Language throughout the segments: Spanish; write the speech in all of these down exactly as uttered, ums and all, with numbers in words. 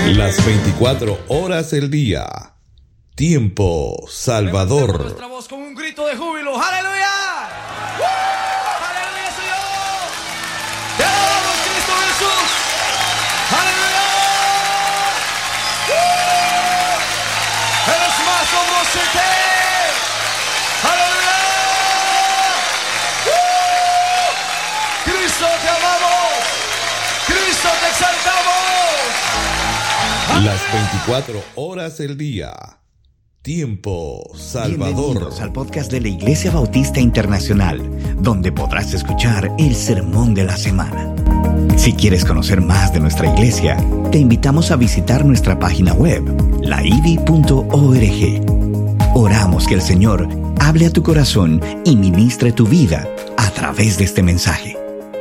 Las veinticuatro horas del día. Tiempo Salvador. Nuestra voz con un grito de júbilo. ¡Aleluya! ¡Uh! ¡Aleluya, Señor! ¡Te alabamos, Cristo Jesús! ¡Aleluya! ¡Uh! ¡Eres más asombroso que! ¡Aleluya! ¡Uh! ¡Cristo, te amamos! ¡Cristo, te exaltamos! Las veinticuatro horas del día. Tiempo Salvador. Bienvenidos al podcast de la Iglesia Bautista Internacional, donde podrás escuchar el sermón de la semana. Si quieres conocer más de nuestra iglesia, te invitamos a visitar nuestra página web, la i b i punto org. Oramos que el Señor hable a tu corazón y ministre tu vida a través de este mensaje.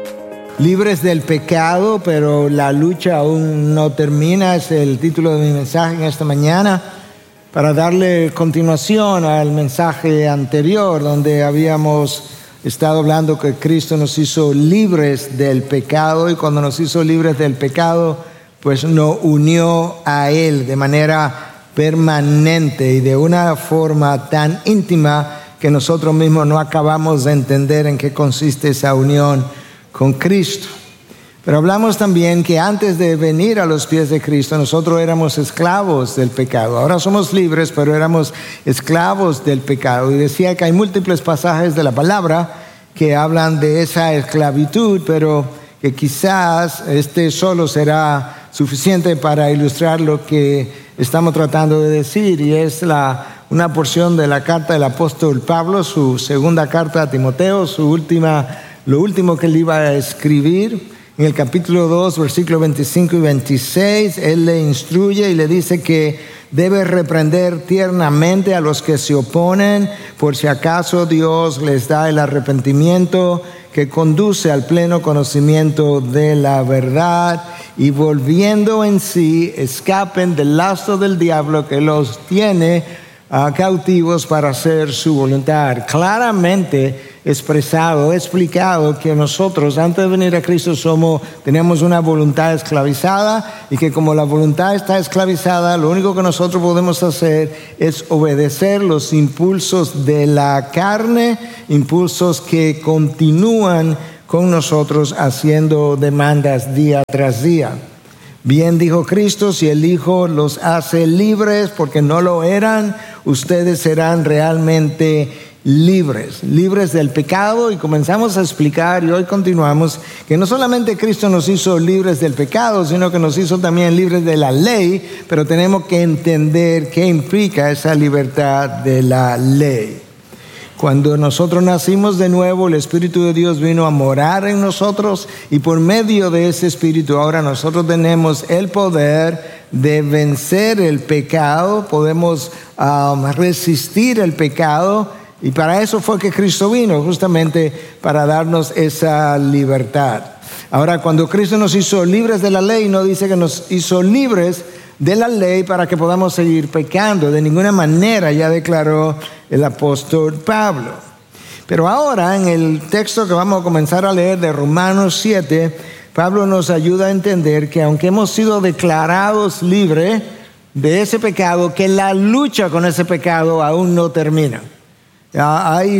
Libres del pecado, pero la lucha aún no termina, es el título de mi mensaje en esta mañana, para darle continuación al mensaje anterior, donde habíamos estado hablando que Cristo nos hizo libres del pecado, y cuando nos hizo libres del pecado, pues nos unió a Él de manera permanente y de una forma tan íntima que nosotros mismos no acabamos de entender en qué consiste esa unión con Cristo. Pero hablamos también que antes de venir a los pies de Cristo, nosotros éramos esclavos del pecado. Ahora somos libres, pero éramos esclavos del pecado. Y decía que hay múltiples pasajes de la palabra que hablan de esa esclavitud, pero que quizás este solo será suficiente para ilustrar lo que estamos tratando de decir. Y es la, una porción de la carta del apóstol Pablo, su segunda carta a Timoteo, su última, lo último que él iba a escribir. En el capítulo dos, versículos veinticinco y veintiséis, él le instruye y le dice que debe reprender tiernamente a los que se oponen, por si acaso Dios les da el arrepentimiento que conduce al pleno conocimiento de la verdad, y volviendo en sí, escapen del lazo del diablo que los tiene uh, cautivos para hacer su voluntad. Claramente expresado, explicado que nosotros antes de venir a Cristo somos, tenemos una voluntad esclavizada, y que como la voluntad está esclavizada, lo único que nosotros podemos hacer es obedecer los impulsos de la carne, impulsos que continúan con nosotros haciendo demandas día tras día. Bien dijo Cristo, si el Hijo los hace libres porque no lo eran, ustedes serán realmente libres, libres del pecado. Y comenzamos a explicar, y hoy continuamos, que no solamente Cristo nos hizo libres del pecado, sino que nos hizo también libres de la ley, pero tenemos que entender qué implica esa libertad de la ley. Cuando nosotros nacimos de nuevo, el Espíritu de Dios vino a morar en nosotros, y por medio de ese Espíritu ahora nosotros tenemos el poder de vencer el pecado, podemos um, resistir el pecado. Y para eso fue que Cristo vino, justamente para darnos esa libertad. Ahora, cuando Cristo nos hizo libres de la ley, no dice que nos hizo libres de la ley para que podamos seguir pecando. De ninguna manera, ya declaró el apóstol Pablo. Pero ahora, en el texto que vamos a comenzar a leer de Romanos siete, Pablo nos ayuda a entender que aunque hemos sido declarados libres de ese pecado, que la lucha con ese pecado aún no termina. Hay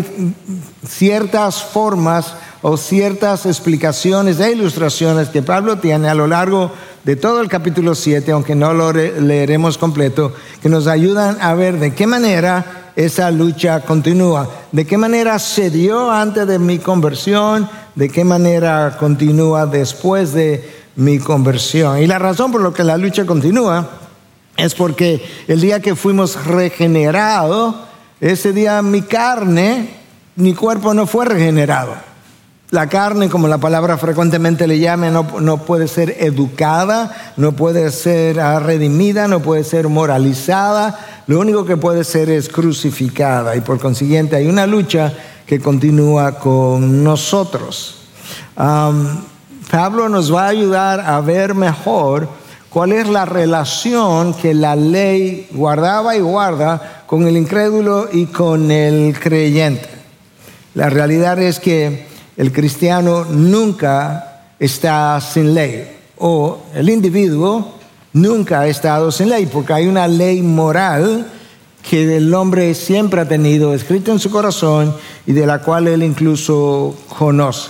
ciertas formas o ciertas explicaciones e ilustraciones que Pablo tiene a lo largo de todo el capítulo siete, aunque no lo leeremos completo, que nos ayudan a ver de qué manera esa lucha continúa, de qué manera se dio antes de mi conversión, de qué manera continúa después de mi conversión. Y la razón por la que la lucha continúa es porque el día que fuimos regenerados, ese día mi carne, mi cuerpo no fue regenerado. La carne, como la palabra frecuentemente le llama, no, no puede ser educada, no puede ser redimida, no puede ser moralizada. Lo único que puede ser es crucificada, y por consiguiente hay una lucha que continúa con nosotros. Um, Pablo nos va a ayudar a ver mejor cuál es la relación que la ley guardaba y guarda con el incrédulo y con el creyente. La realidad es que el cristiano nunca está sin ley, o el individuo nunca ha estado sin ley, porque hay una ley moral que el hombre siempre ha tenido escrita en su corazón y de la cual él incluso conoce.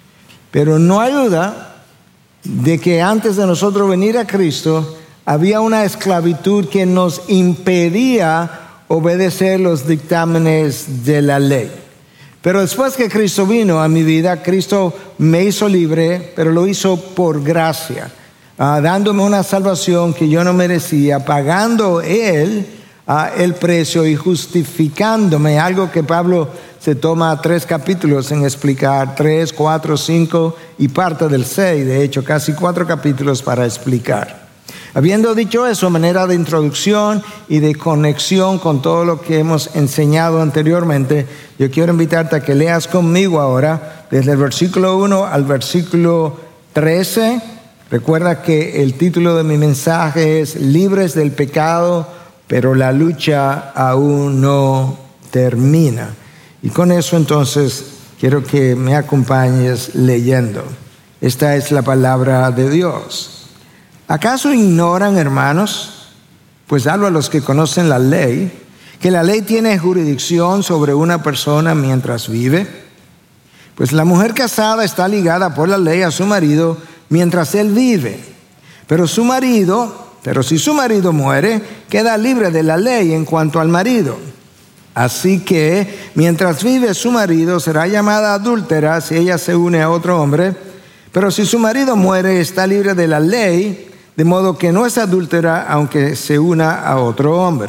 Pero no hay duda de que antes de nosotros venir a Cristo había una esclavitud que nos impedía obedecer los dictámenes de la ley. Pero después que Cristo vino a mi vida, Cristo me hizo libre, pero lo hizo por gracia, uh, dándome una salvación que yo no merecía, pagando Él uh, el precio y justificándome, algo que Pablo se toma tres capítulos en explicar, tres, cuatro, cinco y parte del seis, de hecho, casi cuatro capítulos para explicar. Habiendo dicho eso, a manera de introducción y de conexión con todo lo que hemos enseñado anteriormente, yo quiero invitarte a que leas conmigo ahora, desde el versículo uno al versículo trece. Recuerda que el título de mi mensaje es Libres del pecado, pero la lucha aún no termina. Y con eso entonces quiero que me acompañes leyendo. Esta es la palabra de Dios. ¿Acaso ignoran, hermanos, pues hablo a los que conocen la ley, que la ley tiene jurisdicción sobre una persona mientras vive? Pues la mujer casada está ligada por la ley a su marido mientras él vive. Pero su marido, pero si su marido muere, queda libre de la ley en cuanto al marido. Así que, mientras vive su marido, será llamada adúltera si ella se une a otro hombre. Pero si su marido muere, está libre de la ley, de modo que no es adúltera aunque se una a otro hombre.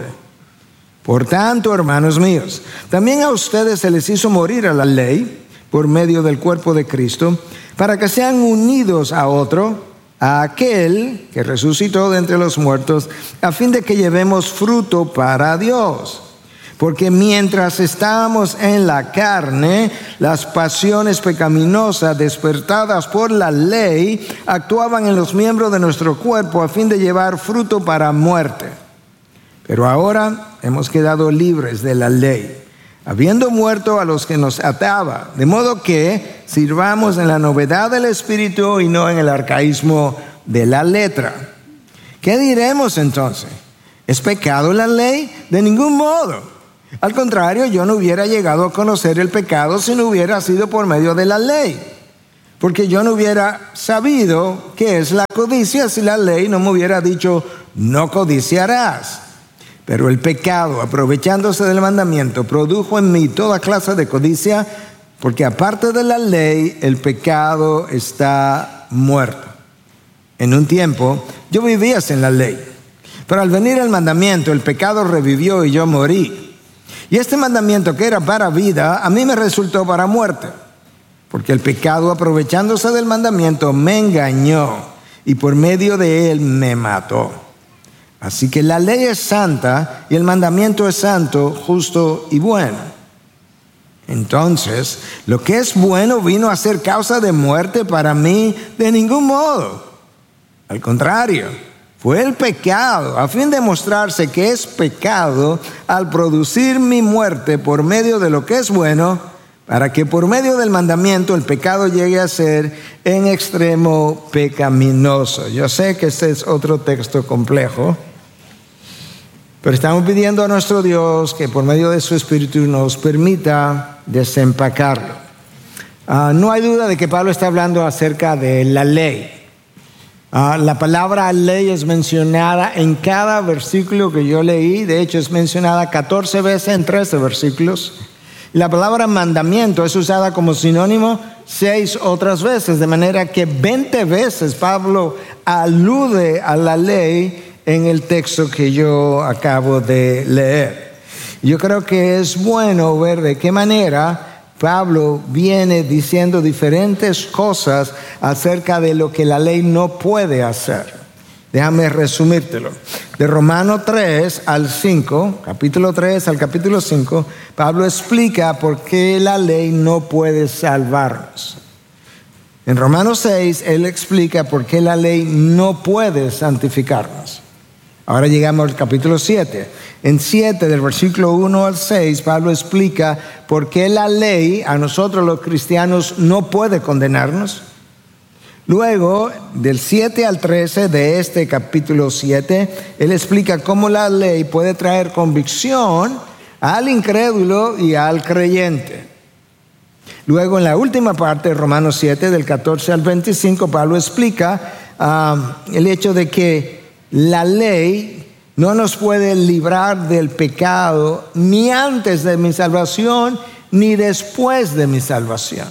Por tanto, hermanos míos, también a ustedes se les hizo morir a la ley por medio del cuerpo de Cristo, para que sean unidos a otro, a aquel que resucitó de entre los muertos, a fin de que llevemos fruto para Dios. Porque mientras estábamos en la carne, las pasiones pecaminosas despertadas por la ley actuaban en los miembros de nuestro cuerpo a fin de llevar fruto para muerte. Pero ahora hemos quedado libres de la ley, habiendo muerto a los que nos ataba, de modo que sirvamos en la novedad del Espíritu y no en el arcaísmo de la letra. ¿Qué diremos entonces? ¿Es pecado la ley? De ningún modo. Al contrario, yo no hubiera llegado a conocer el pecado si no hubiera sido por medio de la ley. Porque yo no hubiera sabido qué es la codicia si la ley no me hubiera dicho, no codiciarás. Pero el pecado, aprovechándose del mandamiento, produjo en mí toda clase de codicia, porque aparte de la ley, el pecado está muerto. En un tiempo, yo vivía sin la ley. Pero al venir el mandamiento, el pecado revivió y yo morí. Y este mandamiento que era para vida, a mí me resultó para muerte. Porque el pecado, aprovechándose del mandamiento, me engañó y por medio de él me mató. Así que la ley es santa y el mandamiento es santo, justo y bueno. Entonces, lo que es bueno vino a ser causa de muerte para mí de ningún modo. Al contrario, fue el pecado, a fin de mostrarse que es pecado, al producir mi muerte por medio de lo que es bueno, para que por medio del mandamiento el pecado llegue a ser en extremo pecaminoso. Yo sé que este es otro texto complejo, pero estamos pidiendo a nuestro Dios que por medio de su Espíritu nos permita desempacarlo. Uh, no hay duda de que Pablo está hablando acerca de la ley. Uh, la palabra ley es mencionada en cada versículo que yo leí. De hecho, es mencionada catorce veces en trece versículos. La palabra mandamiento es usada como sinónimo seis otras veces, de manera que veinte veces Pablo alude a la ley en el texto que yo acabo de leer. Yo creo que es bueno ver de qué manera Pablo viene diciendo diferentes cosas acerca de lo que la ley no puede hacer. Déjame resumírtelo. De Romanos tres al cinco, capítulo tres al capítulo cinco, Pablo explica por qué la ley no puede salvarnos. En Romanos seis, él explica por qué la ley no puede santificarnos. Ahora llegamos al capítulo siete. En siete, del versículo uno al seis, Pablo explica por qué la ley a nosotros los cristianos no puede condenarnos. Luego, del siete al trece de este capítulo siete, él explica cómo la ley puede traer convicción al incrédulo y al creyente. Luego, en la última parte de Romanos siete, del catorce al veinticinco, Pablo explica uh, el hecho de que la ley no nos puede librar del pecado ni antes de mi salvación ni después de mi salvación.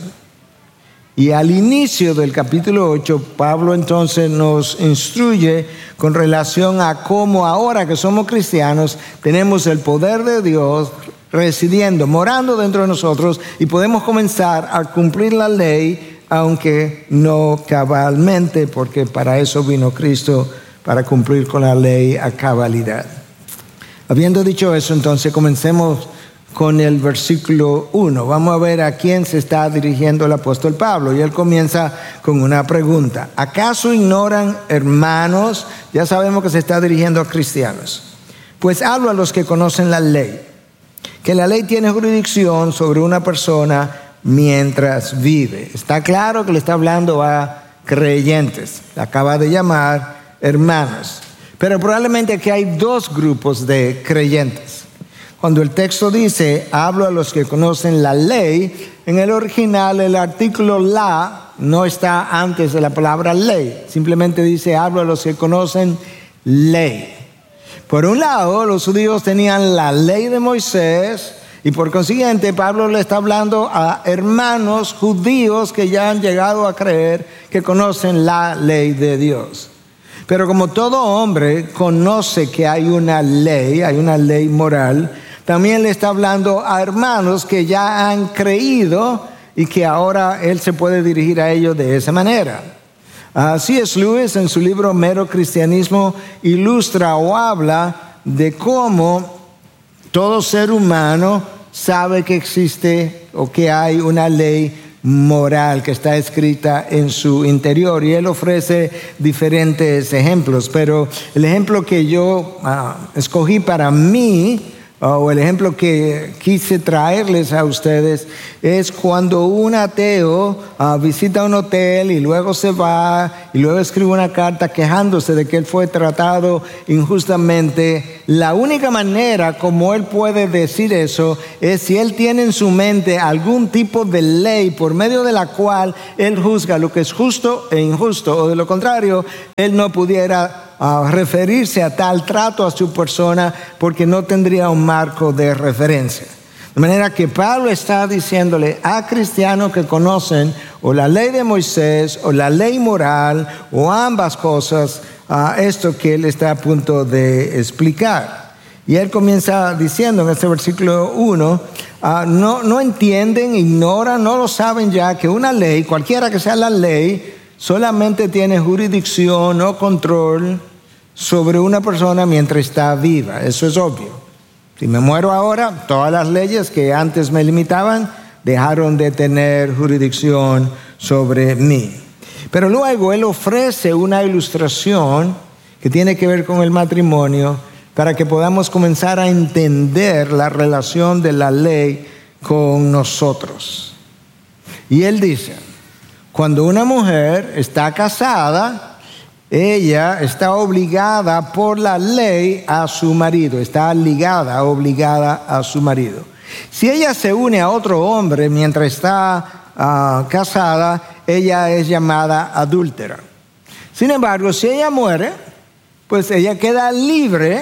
Y al inicio del capítulo ocho, Pablo entonces nos instruye con relación a cómo ahora que somos cristianos tenemos el poder de Dios residiendo, morando dentro de nosotros, y podemos comenzar a cumplir la ley, aunque no cabalmente, porque para eso vino Cristo, para cumplir con la ley a cabalidad. Habiendo dicho eso, entonces comencemos con el versículo uno. Vamos a ver a quién se está dirigiendo el apóstol Pablo. Y él comienza con una pregunta. ¿Acaso ignoran, hermanos? Ya sabemos que se está dirigiendo a cristianos. Pues hablo a los que conocen la ley, que la ley tiene jurisdicción sobre una persona mientras vive. Está claro que le está hablando a creyentes. Le acaba de llamar hermanos. Pero probablemente aquí hay dos grupos de creyentes. Cuando el texto dice, hablo a los que conocen la ley, en el original el artículo la no está antes de la palabra ley. Simplemente dice, hablo a los que conocen ley. Por un lado, los judíos tenían la ley de Moisés y por consiguiente Pablo le está hablando a hermanos judíos que ya han llegado a creer que conocen la ley de Dios. Pero como todo hombre conoce que hay una ley, hay una ley moral, también le está hablando a hermanos que ya han creído y que ahora él se puede dirigir a ellos de esa manera. Uh, C S Lewis en su libro Mero Cristianismo ilustra o habla de cómo todo ser humano sabe que existe o que hay una ley moral que está escrita en su interior, y él ofrece diferentes ejemplos, pero el ejemplo que yo uh, escogí para mí, o el ejemplo que quise traerles a ustedes, es cuando un ateo uh, visita un hotel y luego se va y luego escribe una carta quejándose de que él fue tratado injustamente. La única manera como él puede decir eso es si él tiene en su mente algún tipo de ley por medio de la cual él juzga lo que es justo e injusto, o de lo contrario, él no pudiera a referirse a tal trato a su persona porque no tendría un marco de referencia. De manera que Pablo está diciéndole a cristianos que conocen o la ley de Moisés o la ley moral o ambas cosas, a esto que él está a punto de explicar. Y él comienza diciendo en este versículo uno, uh, no, no entienden, ignoran, no lo saben ya que una ley, cualquiera que sea la ley, solamente tiene jurisdicción o control sobre una persona mientras está viva. Eso es obvio. Si me muero ahora, todas las leyes que antes me limitaban dejaron de tener jurisdicción sobre mí. Pero luego él ofrece una ilustración que tiene que ver con el matrimonio para que podamos comenzar a entender la relación de la ley con nosotros. Y él dice, cuando una mujer está casada, ella está obligada por la ley a su marido, está ligada, obligada a su marido. Si ella se une a otro hombre mientras está uh, casada, ella es llamada adúltera. Sin embargo, si ella muere, pues ella queda libre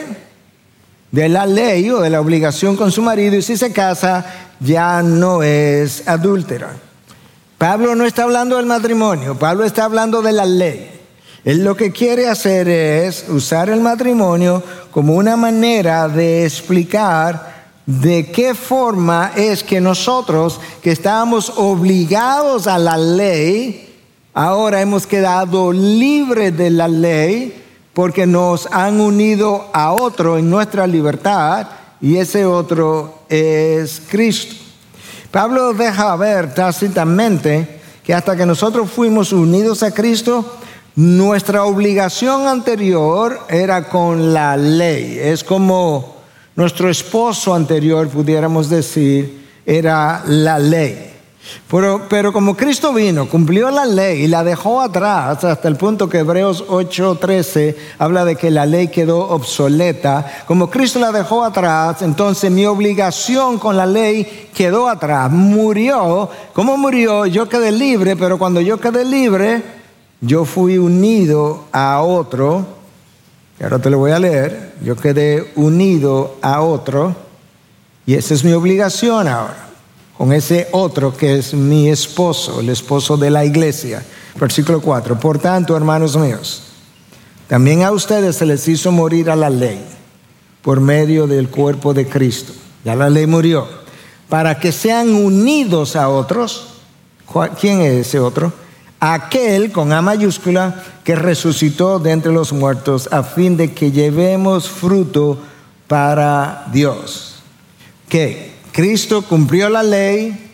de la ley o de la obligación con su marido, y si se casa, ya no es adúltera. Pablo no está hablando del matrimonio, Pablo está hablando de la ley. Él lo que quiere hacer es usar el matrimonio como una manera de explicar de qué forma es que nosotros, que estábamos obligados a la ley, ahora hemos quedado libres de la ley porque nos han unido a otro en nuestra libertad, y ese otro es Cristo. Pablo deja ver tácitamente que hasta que nosotros fuimos unidos a Cristo, nuestra obligación anterior era con la ley. Es como nuestro esposo anterior, pudiéramos decir, era la ley. Pero, pero como Cristo vino, cumplió la ley y la dejó atrás hasta el punto que Hebreos ocho trece habla de que la ley quedó obsoleta. Como Cristo la dejó atrás, entonces mi obligación con la ley quedó atrás. Murió. ¿Cómo murió? Yo quedé libre, pero cuando yo quedé libre, yo fui unido a otro. Y ahora te lo voy a leer. Yo quedé unido a otro. Y esa es mi obligación ahora. Con ese otro que es mi esposo, el esposo de la iglesia. Versículo cuatro. Por tanto, hermanos míos, también a ustedes se les hizo morir a la ley por medio del cuerpo de Cristo. Ya la ley murió. Para que sean unidos a otros. ¿Quién es ese otro? Aquel, con A mayúscula, que resucitó de entre los muertos, a fin de que llevemos fruto para Dios. ¿Qué? Cristo cumplió la ley.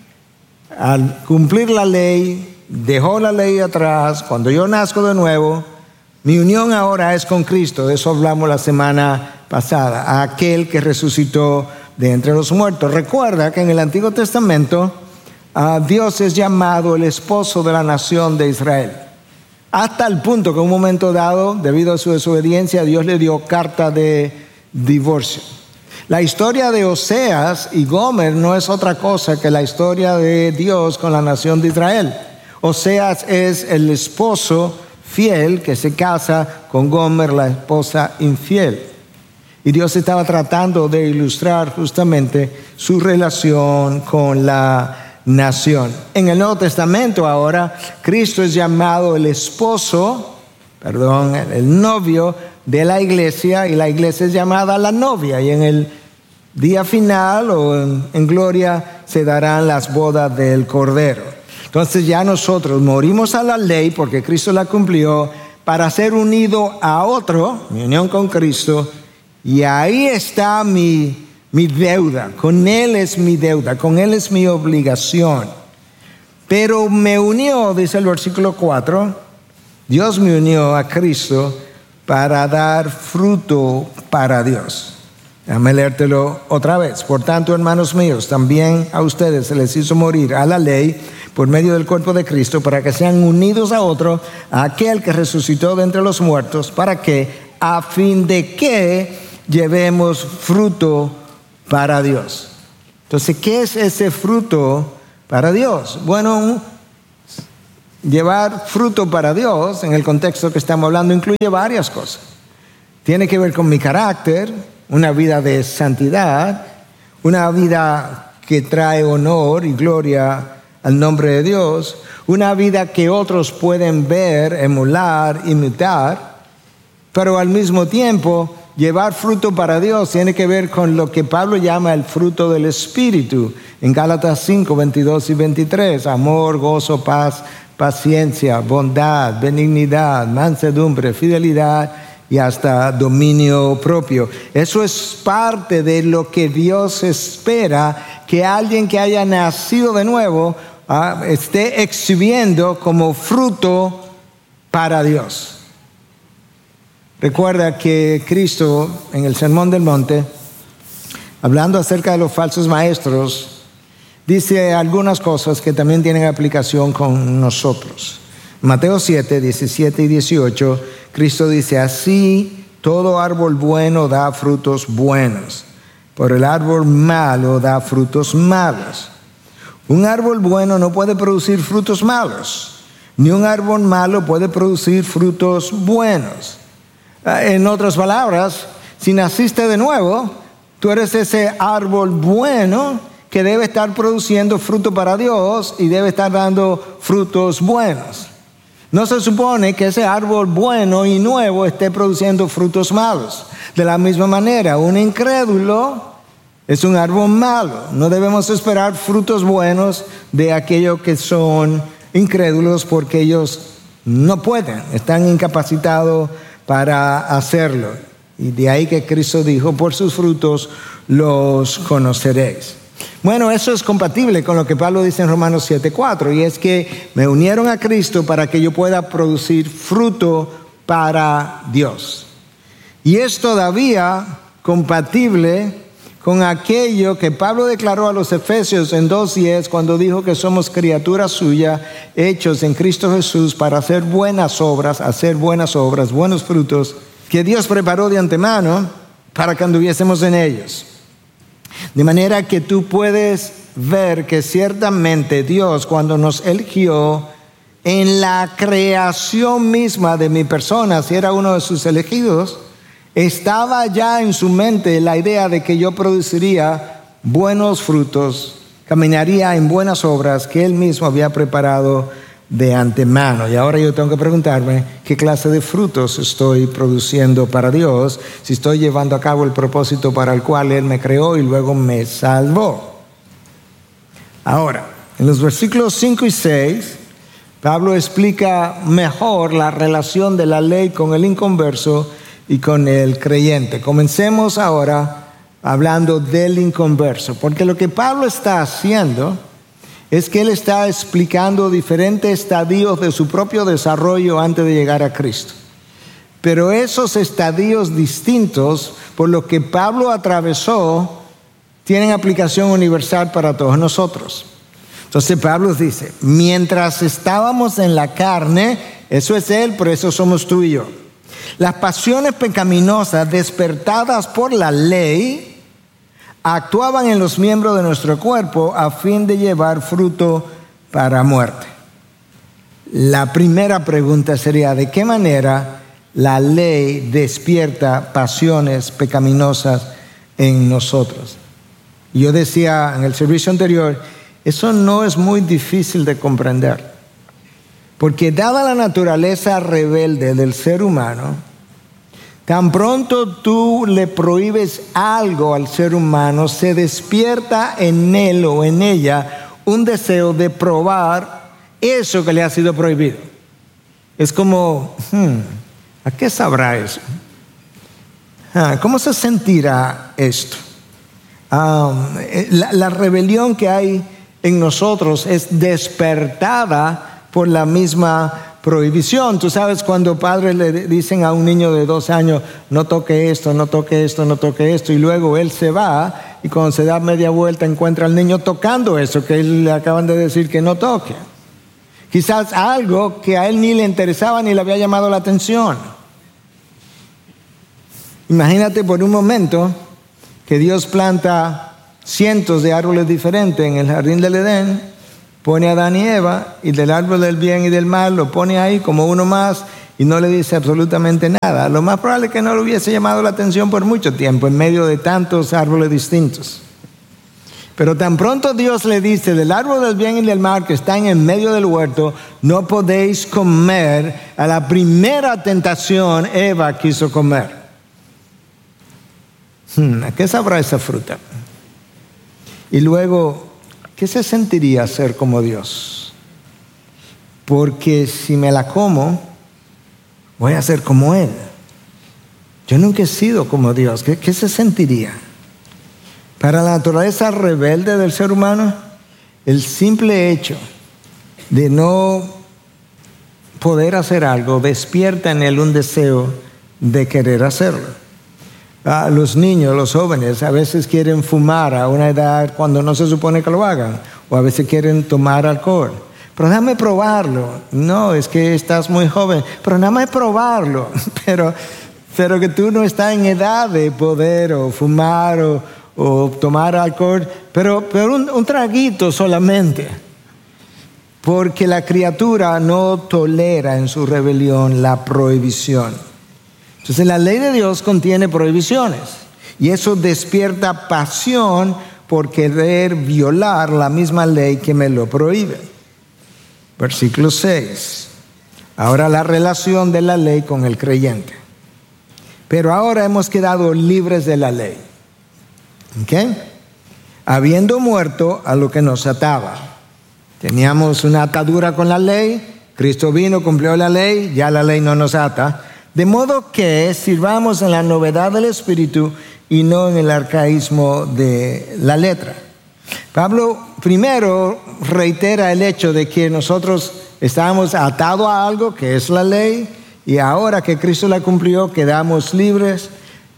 Al cumplir la ley, dejó la ley atrás. Cuando yo nazco de nuevo, mi unión ahora es con Cristo. De eso hablamos la semana pasada. A aquel que resucitó de entre los muertos. Recuerda que en el Antiguo Testamento, uh, Dios es llamado el esposo de la nación de Israel. Hasta el punto que en un momento dado, debido a su desobediencia, Dios le dio carta de divorcio. La historia de Oseas y Gomer no es otra cosa que la historia de Dios con la nación de Israel. Oseas es el esposo fiel que se casa con Gomer, la esposa infiel. Y Dios estaba tratando de ilustrar justamente su relación con la nación. En el Nuevo Testamento ahora, Cristo es llamado el esposo, perdón, el novio de la iglesia, y la iglesia es llamada la novia, y en el día final o en, en gloria se darán las bodas del Cordero. Entonces ya nosotros morimos a la ley porque Cristo la cumplió para ser unido a otro, mi unión con Cristo, y ahí está mi, mi deuda, con Él es mi deuda, con Él es mi obligación. Pero me unió, dice el versículo cuatro, Dios me unió a Cristo para dar fruto para Dios. Déjame leértelo otra vez. Por tanto, hermanos míos, también a ustedes se les hizo morir a la ley por medio del cuerpo de Cristo para que sean unidos a otro, a aquel que resucitó de entre los muertos, para que, a fin de que llevemos fruto para Dios. Entonces, ¿qué es ese fruto para Dios? Bueno, llevar fruto para Dios, en el contexto que estamos hablando, incluye varias cosas. Tiene que ver con mi carácter, una vida de santidad, una vida que trae honor y gloria al nombre de Dios, una vida que otros pueden ver, emular, imitar, pero al mismo tiempo llevar fruto para Dios tiene que ver con lo que Pablo llama el fruto del Espíritu. En Gálatas cinco, veintidós y veintitrés, amor, gozo, paz, paciencia, bondad, benignidad, mansedumbre, fidelidad y hasta dominio propio. Eso es parte de lo que Dios espera que alguien que haya nacido de nuevo uh, esté exhibiendo como fruto para Dios. Recuerda que Cristo en el Sermón del Monte, hablando acerca de los falsos maestros, dice algunas cosas que también tienen aplicación con nosotros. Mateo siete, diecisiete y dieciocho, Cristo dice, así todo árbol bueno da frutos buenos, pero el árbol malo da frutos malos. Un árbol bueno no puede producir frutos malos, ni un árbol malo puede producir frutos buenos. En otras palabras, si naciste de nuevo, tú eres ese árbol bueno que debe estar produciendo fruto para Dios y debe estar dando frutos buenos. No se supone que ese árbol bueno y nuevo esté produciendo frutos malos. De la misma manera, un incrédulo es un árbol malo. No debemos esperar frutos buenos de aquellos que son incrédulos porque ellos no pueden, están incapacitados para hacerlo. Y de ahí que Cristo dijo, por sus frutos los conoceréis. Bueno, eso es compatible con lo que Pablo dice en Romanos siete, cuatro, y es que me unieron a Cristo para que yo pueda producir fruto para Dios. Y es todavía compatible con aquello que Pablo declaró a los Efesios en dos diez cuando dijo que somos criaturas suyas, hechos en Cristo Jesús para hacer buenas obras, hacer buenas obras, buenos frutos, que Dios preparó de antemano para que anduviésemos en ellos. De manera que tú puedes ver que ciertamente Dios, cuando nos eligió en la creación misma de mi persona, si era uno de sus elegidos, estaba ya en su mente la idea de que yo produciría buenos frutos, caminaría en buenas obras que Él mismo había preparado de antemano. Y ahora yo tengo que preguntarme qué clase de frutos estoy produciendo para Dios, si estoy llevando a cabo el propósito para el cual Él me creó y luego me salvó. Ahora, en los versículos cinco y seis, Pablo explica mejor la relación de la ley con el inconverso y con el creyente. Comencemos ahora hablando del inconverso, porque lo que Pablo está haciendo es que él está explicando diferentes estadios de su propio desarrollo antes de llegar a Cristo. Pero esos estadios distintos por los que Pablo atravesó tienen aplicación universal para todos nosotros. Entonces Pablo dice, mientras estábamos en la carne, eso es él, pero eso somos tú y yo. Las pasiones pecaminosas despertadas por la ley actuaban en los miembros de nuestro cuerpo a fin de llevar fruto para muerte. La primera pregunta sería, ¿de qué manera la ley despierta pasiones pecaminosas en nosotros? Yo decía en el servicio anterior, eso no es muy difícil de comprender, porque dada la naturaleza rebelde del ser humano, tan pronto tú le prohíbes algo al ser humano, se despierta en él o en ella un deseo de probar eso que le ha sido prohibido. Es como, hmm, ¿a qué sabrá eso? Ah, ¿cómo se sentirá esto? Um, la, la rebelión que hay en nosotros es despertada por la misma prohibición. Tú sabes, cuando padres le dicen a un niño de doce años, no toque esto, no toque esto, no toque esto, y luego él se va, y cuando se da media vuelta encuentra al niño tocando eso que él le acaban de decir que no toque. Quizás algo que a él ni le interesaba ni le había llamado la atención. Imagínate por un momento que Dios planta cientos de árboles diferentes en el jardín del Edén, pone a Adán y Eva, y del árbol del bien y del mal lo pone ahí como uno más y no le dice absolutamente nada. Lo más probable es que no le hubiese llamado la atención por mucho tiempo en medio de tantos árboles distintos. Pero tan pronto Dios le dice, del árbol del bien y del mal que están en medio del huerto, no podéis comer, a la primera tentación Eva quiso comer. Hmm, ¿a qué sabrá esa fruta? Y luego, ¿qué se sentiría ser como Dios? Porque si me la como, voy a ser como Él. Yo nunca he sido como Dios. ¿Qué, qué se sentiría? Para la naturaleza rebelde del ser humano, el simple hecho de no poder hacer algo despierta en él un deseo de querer hacerlo. Ah, los niños, los jóvenes, a veces quieren fumar a una edad cuando no se supone que lo hagan, o a veces quieren tomar alcohol. Pero déjame probarlo. No, es que estás muy joven, pero nada más probarlo. Pero, pero que tú no estás en edad de poder o fumar o, o tomar alcohol, pero, pero un, un traguito solamente. Porque la criatura no tolera en su rebelión la prohibición. Entonces la ley de Dios contiene prohibiciones y eso despierta pasión por querer violar la misma ley que me lo prohíbe. Versículo seis. Ahora la relación de la ley con el creyente. Pero ahora hemos quedado libres de la ley. ¿Ok? Habiendo muerto a lo que nos ataba. Teníamos una atadura con la ley, Cristo vino, cumplió la ley, ya la ley no nos ata. De modo que sirvamos en la novedad del Espíritu y no en el arcaísmo de la letra. Pablo primero reitera el hecho de que nosotros estábamos atados a algo que es la ley y ahora que Cristo la cumplió quedamos libres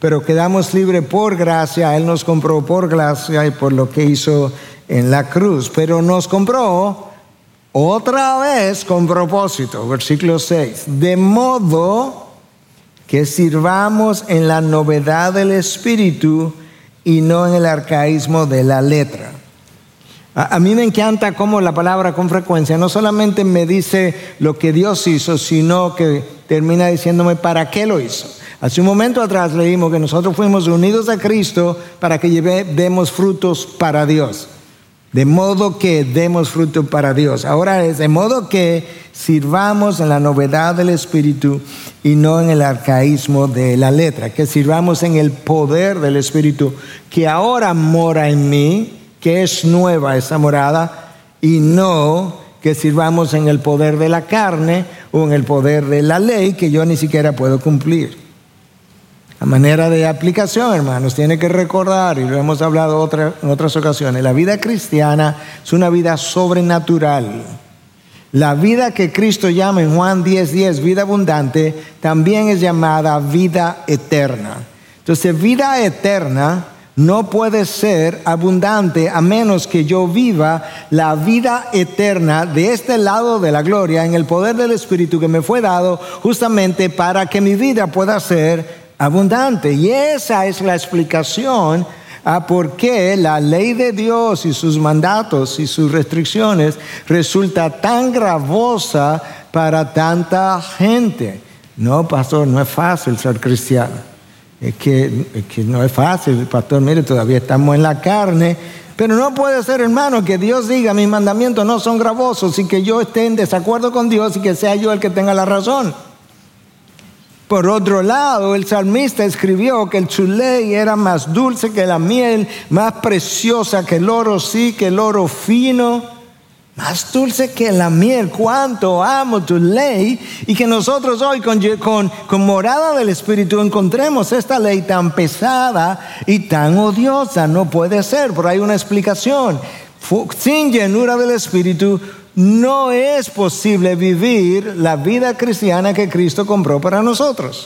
pero quedamos libres por gracia. Él nos compró por gracia y por lo que hizo en la cruz, pero nos compró otra vez con propósito. Versículo seis, de modo que sirvamos en la novedad del Espíritu y no en el arcaísmo de la letra. A, a mí me encanta cómo la palabra con frecuencia no solamente me dice lo que Dios hizo, sino que termina diciéndome para qué lo hizo. Hace un momento atrás leímos que nosotros fuimos unidos a Cristo para que lleve, demos frutos para Dios. De modo que demos fruto para Dios. Ahora es de modo que sirvamos en la novedad del Espíritu y no en el arcaísmo de la letra. Que sirvamos en el poder del Espíritu que ahora mora en mí, que es nueva esa morada, y no que sirvamos en el poder de la carne o en el poder de la ley que yo ni siquiera puedo cumplir. A manera de aplicación, hermanos, tiene que recordar, y lo hemos hablado otra, en otras ocasiones, la vida cristiana es una vida sobrenatural. La vida que Cristo llama en Juan diez diez, vida abundante, también es llamada vida eterna. Entonces, vida eterna no puede ser abundante a menos que yo viva la vida eterna de este lado de la gloria en el poder del Espíritu que me fue dado justamente para que mi vida pueda ser abundante. Y esa es la explicación a por qué la ley de Dios y sus mandatos y sus restricciones resulta tan gravosa para tanta gente. No, pastor, no es fácil ser cristiano. Es que, es que no es fácil, pastor, mire, todavía estamos en la carne. Pero no puede ser, hermano, que Dios diga mis mandamientos no son gravosos y que yo esté en desacuerdo con Dios y que sea yo el que tenga la razón. Por otro lado, el salmista escribió que su ley era más dulce que la miel, más preciosa que el oro, sí, que el oro fino, más dulce que la miel. Cuánto amo tu ley, y que nosotros hoy con, con, con morada del Espíritu encontremos esta ley tan pesada y tan odiosa. No puede ser, pero hay una explicación. Sin llenura del Espíritu no es posible vivir la vida cristiana que Cristo compró para nosotros.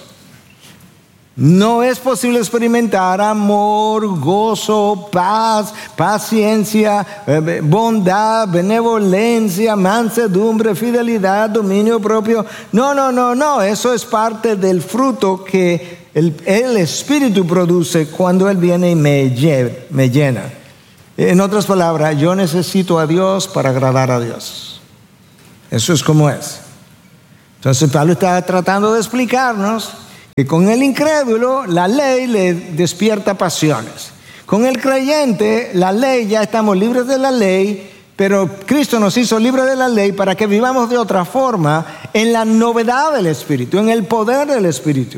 No es posible experimentar amor, gozo, paz, paciencia, bondad, benevolencia, mansedumbre, fidelidad, dominio propio. No, no, no, no. Eso es parte del fruto que el, el Espíritu produce cuando Él viene y me, me llena. En otras palabras, yo necesito a Dios para agradar a Dios. Eso es como es. Entonces Pablo está tratando de explicarnos que con el incrédulo la ley le despierta pasiones. Con el creyente la ley, ya estamos libres de la ley, pero Cristo nos hizo libres de la ley para que vivamos de otra forma en la novedad del Espíritu, en el poder del Espíritu,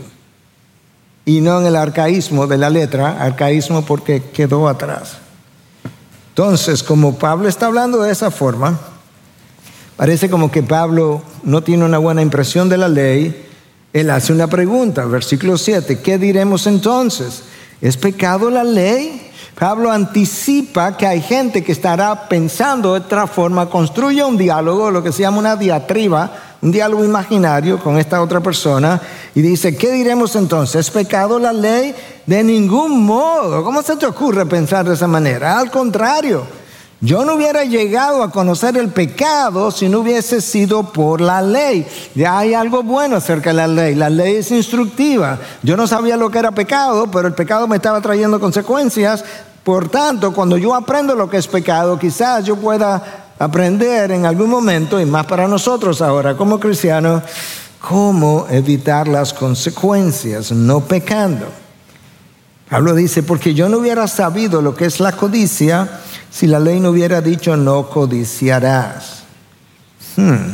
y no en el arcaísmo de la letra, arcaísmo porque quedó atrás. Entonces, como Pablo está hablando de esa forma, parece como que Pablo no tiene una buena impresión de la ley. Él hace una pregunta, versículo siete, ¿qué diremos entonces? ¿Es pecado la ley? Pablo anticipa que hay gente que estará pensando de otra forma, construye un diálogo, lo que se llama una diatriba, un diálogo imaginario con esta otra persona, y dice, ¿qué diremos entonces? ¿Es pecado la ley? De ningún modo. ¿Cómo se te ocurre pensar de esa manera? Al contrario, yo no hubiera llegado a conocer el pecado si no hubiese sido por la ley. Ya hay algo bueno acerca de la ley. La ley es instructiva. Yo no sabía lo que era pecado, pero el pecado me estaba trayendo consecuencias. Por tanto, cuando yo aprendo lo que es pecado, quizás yo pueda aprender en algún momento, y más para nosotros ahora como cristianos, cómo evitar las consecuencias, no pecando. Pablo dice, porque yo no hubiera sabido lo que es la codicia si la ley no hubiera dicho no codiciarás. Hmm.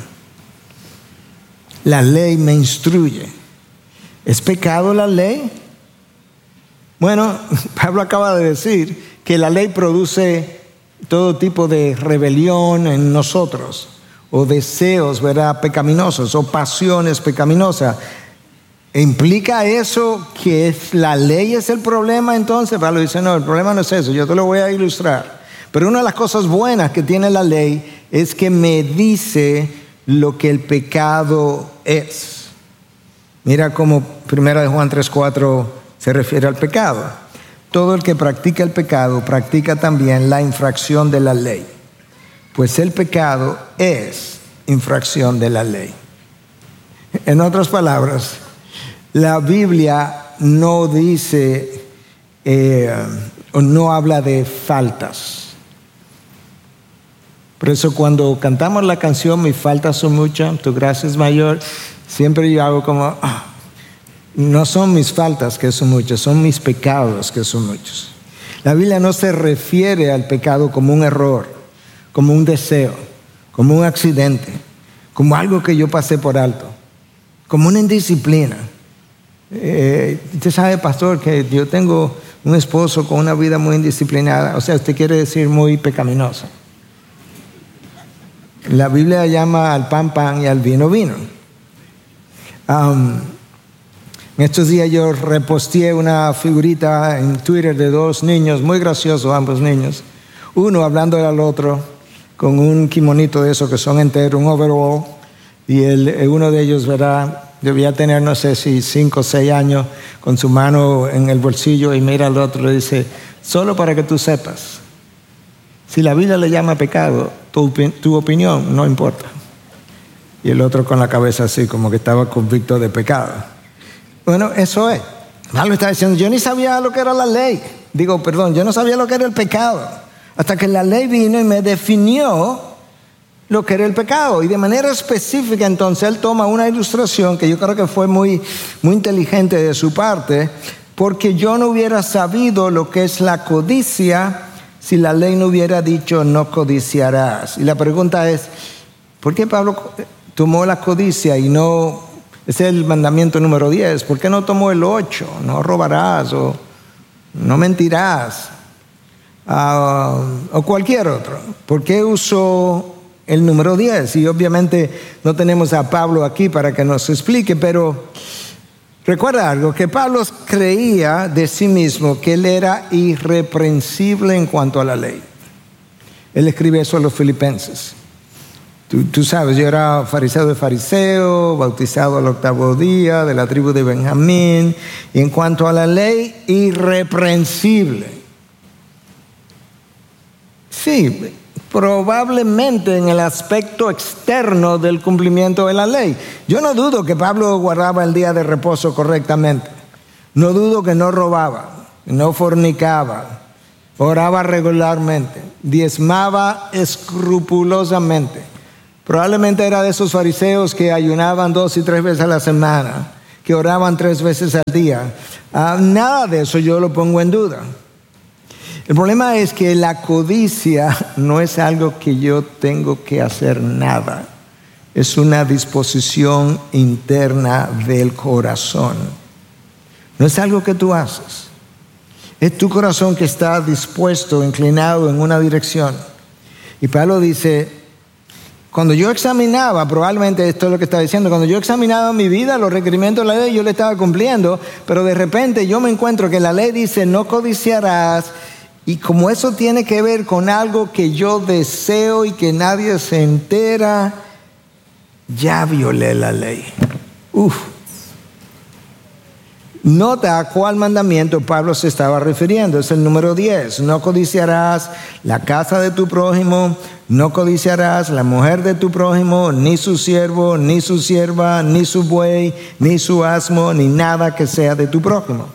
La ley me instruye. ¿Es pecado la ley? Bueno, Pablo acaba de decir que la ley produce todo tipo de rebelión en nosotros, o deseos, ¿verdad?, pecaminosos, o pasiones pecaminosas. ¿Implica eso que es, la ley es el problema entonces? Pablo dice, no, el problema no es eso, yo te lo voy a ilustrar. Pero una de las cosas buenas que tiene la ley es que me dice lo que el pecado es. Mira como primera de Juan tres cuatro se refiere al pecado. Todo el que practica el pecado practica también la infracción de la ley, pues el pecado es infracción de la ley. En otras palabras, la Biblia no dice eh, o no habla de faltas. Por eso cuando cantamos la canción "Mis faltas son muchas, tu gracia es mayor", siempre yo hago como, ah, no son mis faltas que son muchas, son mis pecados que son muchos. La Biblia no se refiere al pecado como un error, como un deseo, como un accidente, como algo que yo pasé por alto, como una indisciplina. Eh, usted sabe, pastor, que yo tengo un esposo con una vida muy indisciplinada. O sea, usted quiere decir muy pecaminosa. La Biblia llama al pan pan y al vino vino. Um, en estos días yo reposteé una figurita en Twitter de dos niños, muy graciosos ambos niños. Uno hablando al otro con un kimonito de esos que son enteros, un overall. Y el, uno de ellos, ¿verdad?, debía tener, no sé si cinco o seis años, con su mano en el bolsillo, y mira al otro y le dice: solo para que tú sepas, si la Biblia le llama pecado, tu, tu opinión no importa. Y el otro con la cabeza así, como que estaba convicto de pecado. Bueno, eso es. Pablo está diciendo: yo ni sabía lo que era la ley. Digo, perdón, yo no sabía lo que era el pecado, hasta que la ley vino y me definió lo que era el pecado. Y de manera específica, entonces, él toma una ilustración que yo creo que fue muy, muy inteligente de su parte, porque yo no hubiera sabido lo que es la codicia si la ley no hubiera dicho no codiciarás. Y la pregunta es, ¿por qué Pablo tomó la codicia y no, ese es el mandamiento número diez, ¿por qué no tomó el ocho, no robarás o no mentirás, uh, o cualquier otro? ¿Por qué usó el número diez? Y obviamente no tenemos a Pablo aquí para que nos explique, pero recuerda algo, que Pablo creía de sí mismo que él era irreprensible en cuanto a la ley. Él escribe eso a los filipenses. Tú, tú sabes, yo era fariseo de fariseo, bautizado al octavo día, de la tribu de Benjamín, y en cuanto a la ley, irreprensible. Sí, probablemente en el aspecto externo del cumplimiento de la ley. Yo no dudo que Pablo guardaba el día de reposo correctamente. No dudo que no robaba, no fornicaba, oraba regularmente, diezmaba escrupulosamente. Probablemente era de esos fariseos que ayunaban dos y tres veces a la semana, que oraban tres veces al día. Ah, nada de eso yo lo pongo en duda. El problema es que la codicia no es algo que yo tengo que hacer nada. Es una disposición interna del corazón. No es algo que tú haces. Es tu corazón que está dispuesto, inclinado en una dirección. Y Pablo dice, cuando yo examinaba, probablemente esto es lo que está diciendo, cuando yo examinaba mi vida, los requerimientos de la ley, yo le estaba cumpliendo, pero de repente yo me encuentro que la ley dice no codiciarás. Y como eso tiene que ver con algo que yo deseo y que nadie se entera, ya violé la ley. Uf. Nota a cuál mandamiento Pablo se estaba refiriendo. Es el número diez. No codiciarás la casa de tu prójimo, no codiciarás la mujer de tu prójimo, ni su siervo, ni su sierva, ni su buey, ni su asno, ni nada que sea de tu prójimo.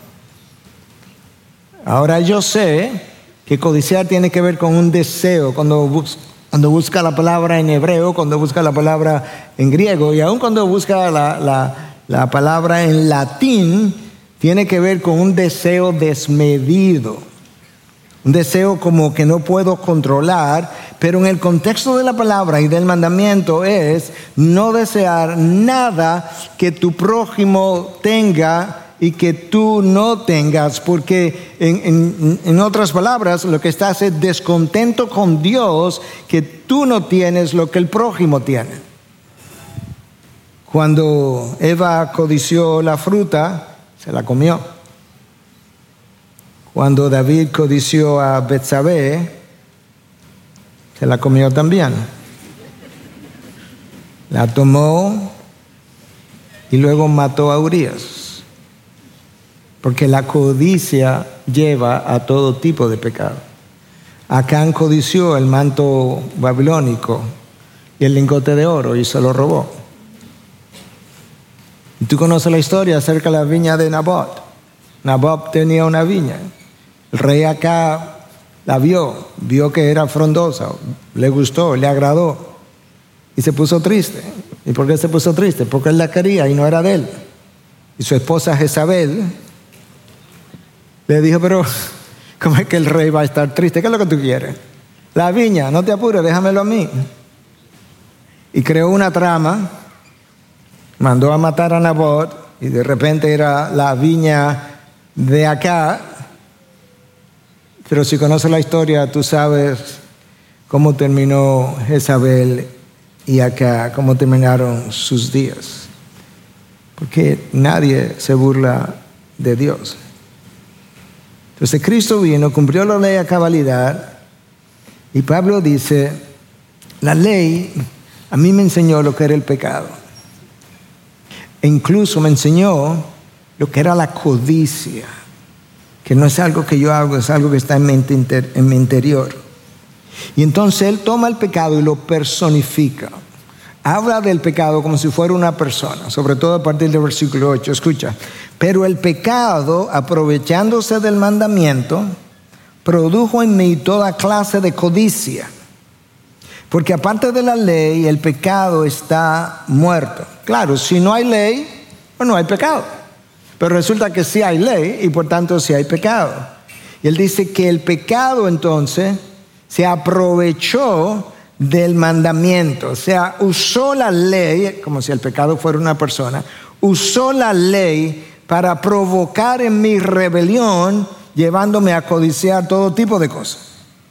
Ahora yo sé que codiciar tiene que ver con un deseo, cuando, bus, cuando busca la palabra en hebreo, cuando busca la palabra en griego, y aun cuando busca la, la, la palabra en latín, tiene que ver con un deseo desmedido, un deseo como que no puedo controlar, pero en el contexto de la palabra y del mandamiento es no desear nada que tu prójimo tenga y que tú no tengas, porque en, en, en otras palabras lo que estás es descontento con Dios que tú no tienes lo que el prójimo tiene. Cuando Eva codició la fruta, se la comió. Cuando David codició a Betsabé, se la comió también. La tomó y luego mató a Urías. porque la codicia lleva a todo tipo de pecado. Acán codició el manto babilónico y el lingote de oro y se lo robó. Y tú conoces la historia acerca de la viña de Nabot. Nabot tenía una viña. El rey Acab la vio, vio que era frondosa, le gustó, le agradó y se puso triste. ¿Y por qué se puso triste? Porque él la quería y no era de él. Y su esposa Jezabel le dijo, pero ¿cómo es que el rey va a estar triste? ¿Qué es lo que tú quieres? La viña, no te apures, déjamelo a mí. Y creó una trama, mandó a matar a Nabot y de repente era la viña de acá. Pero si conoces la historia, tú sabes cómo terminó Jezabel y acá, cómo terminaron sus días. Porque nadie se burla de Dios. Entonces Cristo vino, cumplió la ley a cabalidad, y Pablo dice, la ley a mí me enseñó lo que era el pecado. E incluso me enseñó lo que era la codicia, que no es algo que yo hago, es algo que está en mi, inter, en mi interior. Y entonces él toma el pecado y lo personifica. Habla del pecado como si fuera una persona, sobre todo a partir del versículo ocho. Escucha, pero el pecado, aprovechándose del mandamiento, produjo en mí toda clase de codicia. Porque aparte de la ley, el pecado está muerto. Claro, si no hay ley, pues no hay pecado. Pero resulta que sí hay ley y por tanto sí hay pecado. Y él dice que el pecado entonces se aprovechó del mandamiento. O sea, usó la ley, como si el pecado fuera una persona, usó la ley para provocar en mi rebelión, llevándome a codiciar todo tipo de cosas.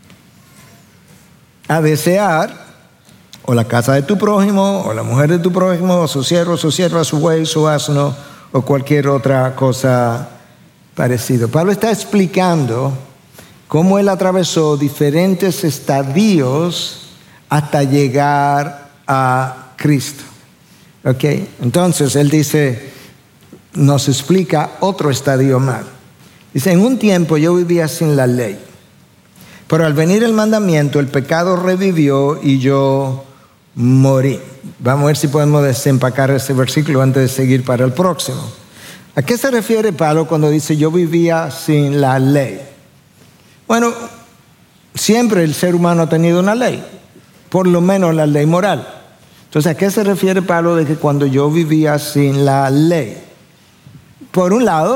A desear o la casa de tu prójimo, o la mujer de tu prójimo, o su siervo, su sierva, su buey, su asno, o cualquier otra cosa parecida. Pablo está explicando cómo él atravesó diferentes estadios hasta llegar a Cristo. ¿Ok? Entonces él dice, nos explica otro estadio más. Dice, en un tiempo yo vivía sin la ley, pero al venir el mandamiento, el pecado revivió y yo morí. Vamos a ver si podemos desempacar ese versículo antes de seguir para el próximo. ¿A qué se refiere Pablo cuando dice yo vivía sin la ley? Bueno, siempre el ser humano ha tenido una ley, por lo menos la ley moral. Entonces, ¿a qué se refiere Pablo de que cuando yo vivía sin la ley? Por un lado,